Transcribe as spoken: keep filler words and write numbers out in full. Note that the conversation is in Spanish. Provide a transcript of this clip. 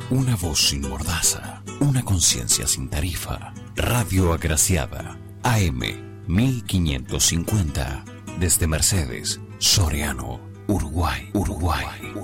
Una voz sin mordaza, una conciencia sin tarifa. Radio Agraciada, A M mil quinientos cincuenta, desde Mercedes, Soriano, Uruguay, Uruguay, Uruguay.